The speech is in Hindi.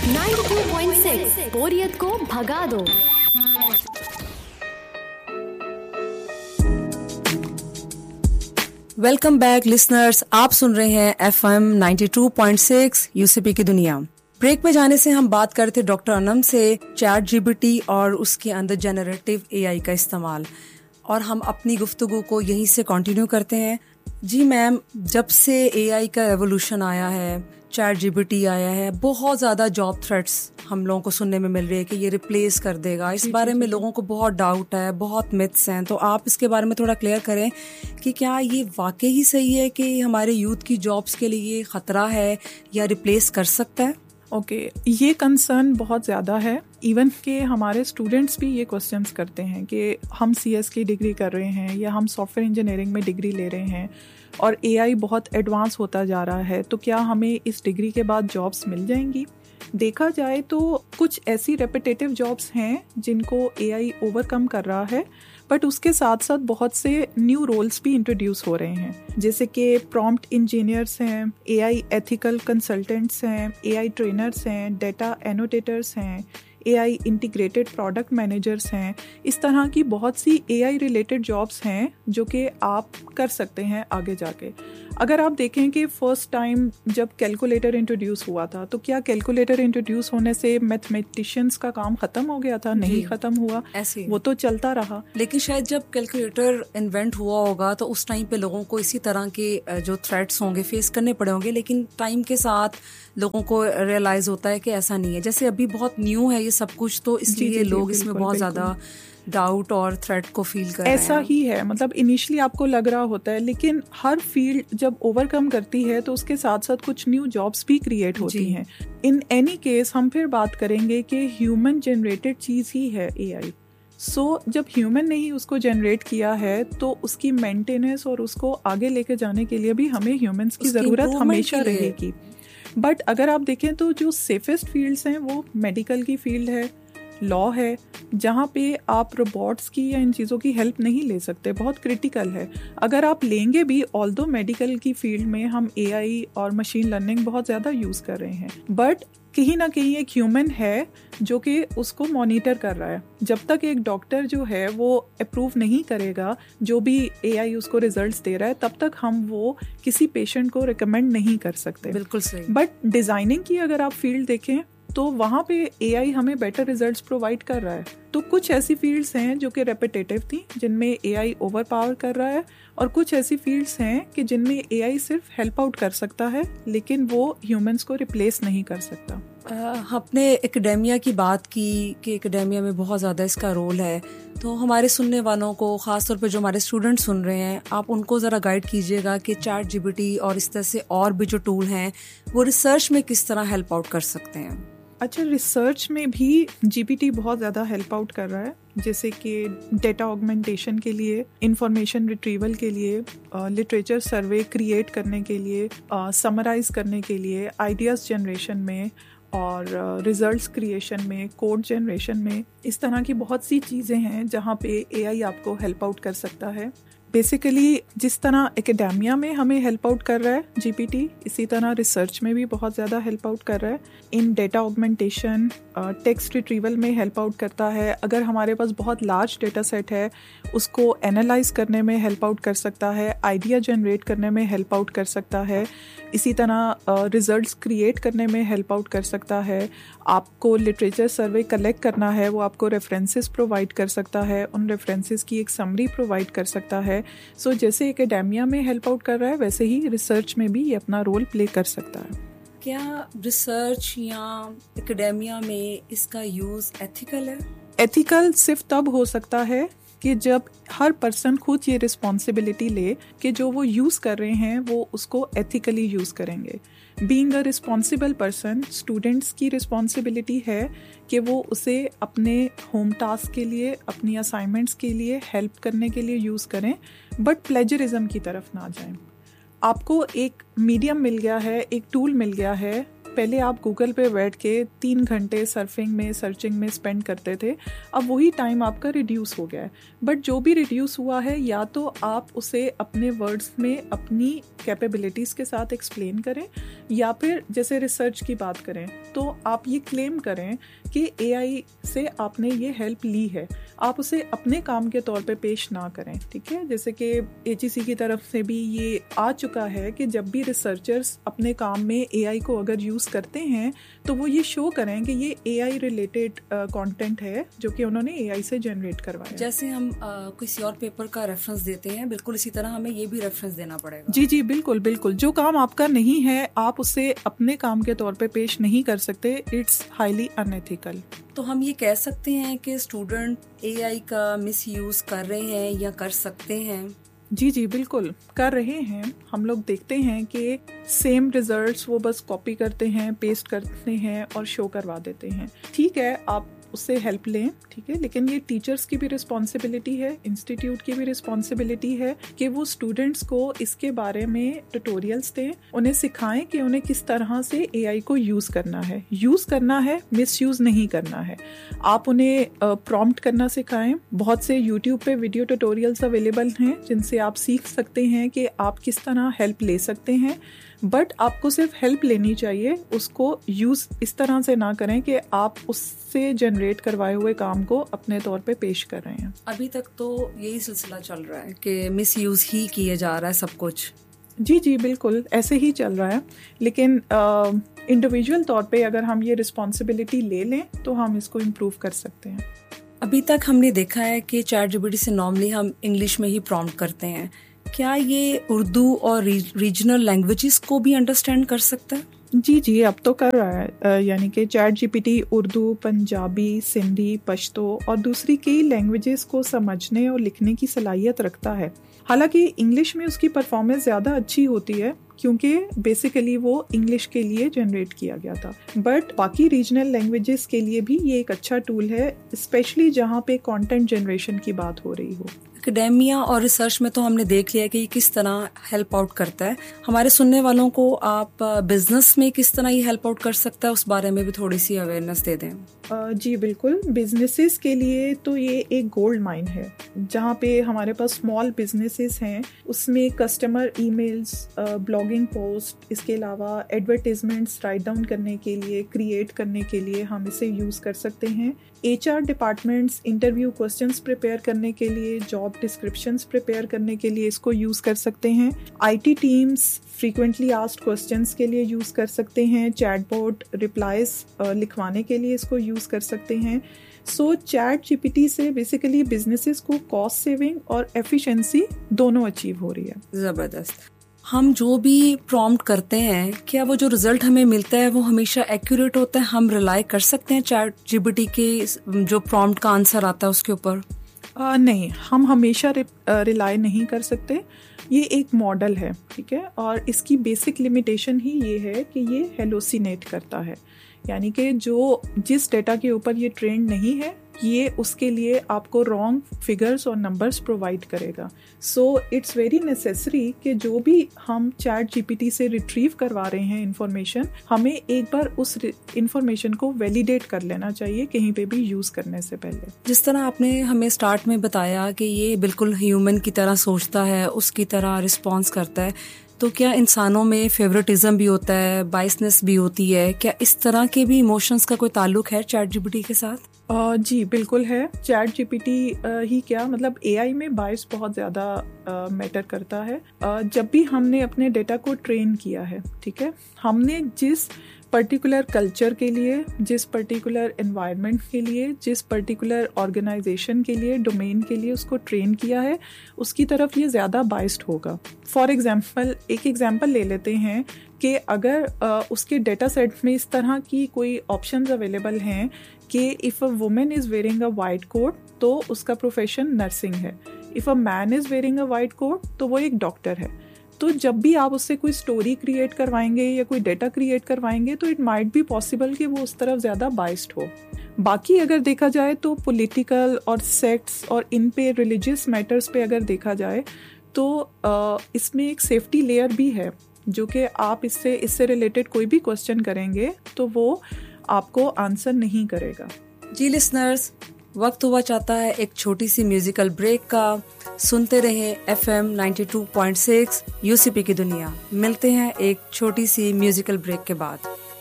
92.6 बोरियत को भगा दो। वेलकम बैक लिसनर्स, आप सुन रहे हैं FM 92.6 यूसीपी की दुनिया। ब्रेक में जाने से हम बात करते डॉक्टर अनम से ChatGPT और उसके अंदर जनरेटिव AI का इस्तेमाल, और हम अपनी गुफ्तगू को यहीं से कंटिन्यू करते हैं। जी मैम, जब से AI का एवोल्यूशन आया है, ChatGPT आया है, बहुत ज़्यादा जॉब थ्रेट्स हम लोगों को सुनने में मिल रही है कि ये रिप्लेस कर देगा। इस बारे में लोगों को बहुत डाउट है, बहुत मिथ्स हैं, तो आप इसके बारे में थोड़ा क्लियर करें कि क्या ये वाकई ही सही है कि हमारे यूथ की जॉब्स के लिए खतरा है या रिप्लेस कर सकता है? ओके, ये कंसर्न बहुत ज़्यादा है। इवन के हमारे स्टूडेंट्स भी ये क्वेश्चंस करते हैं कि हम CS की डिग्री कर रहे हैं या हम सॉफ्टवेयर इंजीनियरिंग में डिग्री ले रहे हैं और AI बहुत एडवांस होता जा रहा है, तो क्या हमें इस डिग्री के बाद जॉब्स मिल जाएंगी? देखा जाए तो कुछ ऐसी रेपिटेटिव जॉब्स हैं जिनको AI ओवरकम कर रहा है, बट उसके साथ साथ बहुत से न्यू रोल्स भी इंट्रोड्यूस हो रहे हैं, जैसे कि प्रॉम्प्ट इंजीनियर्स हैं, AI एथिकल कंसल्टेंट्स हैं, AI ट्रेनर्स हैं, डेटा एनोटेटर्स हैं, AI इंटीग्रेटेड प्रोडक्ट मैनेजर्स हैं। इस तरह की बहुत सी AI रिलेटेड जॉब्स हैं जो कि आप कर सकते हैं आगे जाके। अगर आप देखें कि फर्स्ट टाइम जब कैलकुलेटर इंट्रोड्यूस हुआ था, तो क्या कैलकुलेटर इंट्रोड्यूस होने से मैथमेटिशियंस का काम खत्म हो गया था? नहीं खत्म हुआ, ऐसे वो तो चलता रहा। लेकिन शायद जब कैलकुलेटर इन्वेंट हुआ होगा तो उस टाइम पे लोगों को इसी तरह के जो थ्रेट्स होंगे फेस करने पड़े होंगे, लेकिन टाइम के साथ लोगों को रियलाइज होता है कि ऐसा नहीं है। जैसे अभी बहुत न्यू है ये सब कुछ, तो इसलिए लोग इसमें बहुत ज्यादा डाउट और थ्रेट को फील कर रहे हैं। ऐसा ही है, मतलब इनिशियली आपको लग रहा होता है, लेकिन हर फील्ड जब ओवरकम करती है तो उसके साथ साथ कुछ न्यू जॉब्स भी क्रिएट होती हैं। इन एनी केस हम फिर बात करेंगे कि ह्यूमन जनरेटेड चीज ही है AI। जब ह्यूमन ने ही उसको जनरेट किया है तो उसकी मेंटेनेंस और उसको आगे लेके जाने के लिए भी हमें ह्यूमंस की ज़रूरत हमेशा रहेगी। बट अगर आप देखें तो जो सेफेस्ट फील्ड्स हैं वो मेडिकल की फील्ड है, लॉ है, जहाँ पे आप रोबोट्स की या इन चीज़ों की हेल्प नहीं ले सकते, बहुत क्रिटिकल है। अगर आप लेंगे भी, ऑल्दो मेडिकल की फील्ड में हम AI और मशीन लर्निंग बहुत ज़्यादा यूज़ कर रहे हैं, बट कहीं ना कहीं एक ह्यूमन है जो कि उसको मॉनिटर कर रहा है। जब तक एक डॉक्टर जो है वो अप्रूव नहीं करेगा जो भी AI उसको रिजल्ट्स दे रहा है, तब तक हम वो किसी पेशेंट को रिकमेंड नहीं कर सकते। बिल्कुल सही। बट डिज़ाइनिंग की अगर आप फील्ड देखें तो वहाँ पे AI हमें बेटर रिजल्ट्स प्रोवाइड कर रहा है। तो कुछ ऐसी फील्ड्स हैं जो कि रेपिटेटिव थी जिनमें AI ओवर पावर कर रहा है, और कुछ ऐसी फील्ड्स हैं कि जिनमें AI सिर्फ हेल्प आउट कर सकता है लेकिन वो ह्यूमंस को रिप्लेस नहीं कर सकता। आपने एकेडेमिया की बात की कि एकेडेमिया में बहुत ज़्यादा इसका रोल है, तो हमारे सुनने वालों को, ख़ासतौर पे जो हमारे स्टूडेंट सुन रहे हैं, आप उनको ज़रा गाइड कीजिएगा कि ChatGPT और इस तरह से और भी जो टूल हैं वो रिसर्च में किस तरह हेल्प आउट कर सकते हैं। अच्छा, रिसर्च में भी GPT बहुत ज़्यादा हेल्प आउट कर रहा है, जैसे कि डेटा ऑगमेंटेशन के लिए, इंफॉर्मेशन रिट्रीवल के लिए, लिटरेचर सर्वे क्रिएट करने के लिए, समराइज करने के लिए, आइडियाज़ जनरेशन में और रिजल्ट्स क्रिएशन में, कोड जनरेशन में। इस तरह की बहुत सी चीज़ें हैं जहाँ पे AI आपको हेल्प आउट कर सकता है। बेसिकली जिस तरह एकेडेमिया में हमें हेल्प आउट कर रहा है GPT, इसी तरह रिसर्च में भी बहुत ज़्यादा हेल्प आउट कर रहा है। इन डेटा ऑगमेंटेशन, टेक्स्ट रिट्रीवल में हेल्प आउट करता है। अगर हमारे पास बहुत लार्ज डेटा सेट है उसको एनालाइज करने में हेल्प आउट कर सकता है, आइडिया जनरेट करने में हेल्प आउट कर सकता है, इसी तरह रिजल्ट्स क्रिएट करने में हेल्प आउट कर सकता है। आपको लिटरेचर सर्वे कलेक्ट करना है, वो आपको रेफरेंसेस प्रोवाइड कर सकता है, उन रेफरेंसेस की एक समरी प्रोवाइड कर सकता है। जैसे एकेडेमिया में हेल्प आउट कर रहा है, वैसे ही रिसर्च में भी ये अपना रोल प्ले कर सकता है। क्या रिसर्च या एकेडेमिया में इसका यूज़ एथिकल है? एथिकल सिर्फ तब हो सकता है कि जब हर पर्सन खुद ये रिस्पॉन्सिबिलिटी ले कि जो वो यूज़ कर रहे हैं वो उसको एथिकली यूज़ करेंगे। Being a responsible person, students की रिस्पॉन्सिबिलिटी है कि वो उसे अपने होम टास्क के लिए, अपनी असाइनमेंट्स के लिए, हेल्प करने के लिए यूज़ करें, बट प्लेजरिज्म की तरफ ना जाएं। आपको एक मीडियम मिल गया है, एक टूल मिल गया है, पहले आप गूगल पे बैठ के 3 घंटे सर्चिंग में स्पेंड करते थे, अब वही टाइम आपका रिड्यूस हो गया है। बट जो भी रिड्यूस हुआ है, या तो आप उसे अपने वर्ड्स में अपनी कैपेबिलिटीज़ के साथ एक्सप्लेन करें, या फिर जैसे रिसर्च की बात करें तो आप ये क्लेम करें कि AI से आपने ये हेल्प ली है, आप उसे अपने काम के तौर पे पेश ना करें। ठीक है, जैसे कि HEC की तरफ से भी ये आ चुका है कि जब भी रिसर्चर्स अपने काम में AI को अगर यूज़ करते हैं तो वो ये शो करें कि ये AI रिलेटेड कंटेंट है जो कि उन्होंने AI से जनरेट करवाया। जैसे हम किसी और पेपर का रेफरेंस देते हैं, बिल्कुल इसी तरह हमें ये भी रेफरेंस देना पड़ेगा। जी बिल्कुल बिल्कुल, जो काम आपका नहीं है आप उसे अपने काम के तौर पे पेश नहीं कर सकते, इट्स हाईली अनएथिकल। तो हम ये कह सकते हैं कि स्टूडेंट AI का मिसयूज कर रहे हैं या कर सकते हैं? जी बिल्कुल कर रहे हैं। हम लोग देखते हैं कि सेम रिजल्ट्स वो बस कॉपी करते हैं, पेस्ट करते हैं और शो करवा देते हैं। ठीक है, आप उससे हेल्प लें, ठीक है, लेकिन ये टीचर्स की भी रिस्पॉन्सिबिलिटी है, इंस्टीट्यूट की भी रिस्पॉन्सिबिलिटी है कि वो स्टूडेंट्स को इसके बारे में ट्यूटोरियल्स दें, उन्हें सिखाएं कि उन्हें किस तरह से AI को यूज़ करना है, मिसयूज़ नहीं करना है। आप उन्हें प्रॉम्प्ट करना सिखाएं। बहुत से यूट्यूब पे वीडियो ट्यूटोरियल्स अवेलेबल हैं जिनसे आप सीख सकते हैं कि आप किस तरह हेल्प ले सकते हैं। बट आपको सिर्फ हेल्प लेनी चाहिए, उसको यूज़ इस तरह से ना करें कि आप उससे जनरेट करवाए हुए काम को अपने तौर पे पेश कर रहे हैं। अभी तक तो यही सिलसिला चल रहा है कि मिसयूज ही किए जा रहा है सब कुछ। जी बिल्कुल ऐसे ही चल रहा है, लेकिन इंडिविजुअल तौर पे अगर हम ये रिस्पॉन्सिबिलिटी ले लें तो हम इसको इम्प्रूव कर सकते हैं। अभी तक हमने देखा है कि ChatGPT से नॉर्मली हम इंग्लिश में ही प्रॉम्प्ट करते हैं, क्या ये उर्दू और रीजनल लैंग्वेजेस को भी अंडरस्टैंड कर सकता है? जी अब तो कर रहा है, यानी कि ChatGPT उर्दू, पंजाबी, सिंधी, पश्तो और दूसरी कई लैंग्वेजेस को समझने और लिखने की सलाहियत रखता है। हालांकि इंग्लिश में उसकी परफॉर्मेंस ज़्यादा अच्छी होती है क्योंकि बेसिकली वो इंग्लिश के लिए जनरेट किया गया था, बट बाकी रीजनल लैंग्वेजेस के लिए भी ये एक अच्छा टूल है, स्पेशली जहाँ पे कंटेंट जनरेशन की बात हो रही हो। एकेडेमिया और रिसर्च में तो हमने देख लिया कि किस तरह हेल्प आउट करता है। हमारे सुनने वालों को आप बिजनेस में किस तरह ये हेल्प आउट कर सकता है उस बारे में भी थोड़ी सी अवेयरनेस दे दें। जी बिल्कुल, बिजनेसेस के लिए तो ये एक गोल्ड माइन है, जहाँ पे हमारे पास स्मॉल बिजनेसेस हैं, उसमें कस्टमर ईमेल्स, ब्लॉगिंग पोस्ट, इसके अलावा एडवर्टाइजमेंट्स राइट डाउन करने के लिए, क्रिएट करने के लिए हम इसे यूज़ कर सकते हैं। HR departments interview questions prepare करने के लिए, जॉब डिस्क्रिप्शंस प्रिपेयर करने के लिए इसको यूज़ कर सकते हैं। IT teams frequently asked questions के लिए यूज़ कर सकते हैं। चैटबॉट रिप्लाईज लिखवाने के लिए इसको यूज़ कर सकते हैं। सो ChatGPT से बेसिकली बिजनेसेस को कॉस्ट सेविंग और एफिशिएंसी दोनों अचीव हो रही है। ज़बरदस्त। हम जो भी प्रॉम्प्ट करते हैं, क्या वो जो रिजल्ट हमें मिलता है वो हमेशा एक्यूरेट होता है? हम रिलाई कर सकते हैं ChatGPT के जो प्रॉम्प्ट का आंसर आता है उसके ऊपर? नहीं, हम हमेशा रिलाई नहीं कर सकते। ये एक मॉडल है, ठीक है, और इसकी बेसिक लिमिटेशन ही ये है कि ये हेलोसिनेट करता है, यानी कि जिस डेटा के ऊपर ये ट्रेंड नहीं है, ये उसके लिए आपको रॉन्ग फिगर्स और नंबर्स प्रोवाइड करेगा। सो इट्स वेरी नेसेसरी कि जो भी हम ChatGPT से रिट्रीव करवा रहे हैं इंफॉर्मेशन, हमें एक बार उस इंफॉर्मेशन को वैलिडेट कर लेना चाहिए कहीं पे भी यूज़ करने से पहले। जिस तरह आपने हमें स्टार्ट में बताया कि ये बिल्कुल ह्यूमन की तरह सोचता है, उसकी तरह रिस्पॉन्स करता है, तो क्या इंसानों में फेवरेटिज्म भी होता है, बाइसनेस भी होती है? क्या इस तरह के भी इमोशंस का कोई ताल्लुक है ChatGPT के साथ? जी बिल्कुल है। ChatGPT ही क्या, मतलब AI में बायस बहुत ज़्यादा मैटर करता है। जब भी हमने अपने डेटा को ट्रेन किया है, ठीक है, हमने जिस पर्टिकुलर कल्चर के लिए, जिस पर्टिकुलर एनवायरनमेंट के लिए, जिस पर्टिकुलर ऑर्गेनाइजेशन के लिए, डोमेन के लिए उसको ट्रेन किया है, उसकी तरफ ये ज़्यादा बाइस्ड होगा। फॉर एग्जांपल, एक एग्जांपल ले लेते हैं कि अगर उसके डेटा सेट में इस तरह की कोई ऑप्शंस अवेलेबल हैं कि if a women is wearing a white coat तो उसका प्रोफेशन नर्सिंग है, if a man is wearing a white coat तो वो एक डॉक्टर है। तो जब भी आप उससे कोई स्टोरी क्रिएट करवाएंगे या कोई डेटा क्रिएट करवाएंगे तो इट माइट बी पॉसिबल कि वो उस तरफ ज़्यादा बाइस्ड हो। बाकी अगर देखा जाए तो पॉलिटिकल और सेक्ट्स और इन पे रिलीजियस मैटर्स पे अगर देखा जाए तो इसमें एक सेफ्टी लेयर भी है, जो कि आप इससे रिलेटेड कोई भी क्वेश्चन करेंगे तो वो आपको आंसर नहीं करेगा। जी लिसनर्स, वक्त हुआ चाहता है एक छोटी सी म्यूजिकल ब्रेक का। सुनते रहें FM 92.6 UCP की दुनिया। मिलते हैं एक छोटी सी म्यूजिकल ब्रेक के बाद।